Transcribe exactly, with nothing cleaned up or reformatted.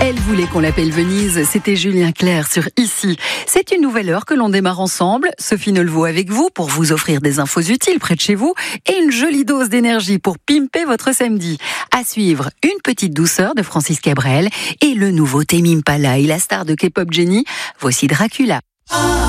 Elle voulait qu'on l'appelle Venise, c'était Julien Clerc sur Ici. C'est une nouvelle heure que l'on démarre ensemble. Sophie Nolvaud avec vous pour vous offrir des infos utiles près de chez vous et une jolie dose d'énergie pour pimper votre samedi. À suivre, une petite douceur de Francis Cabrel et le nouveau Tame Impala et la star de K-pop Jennie. Voici Dracula.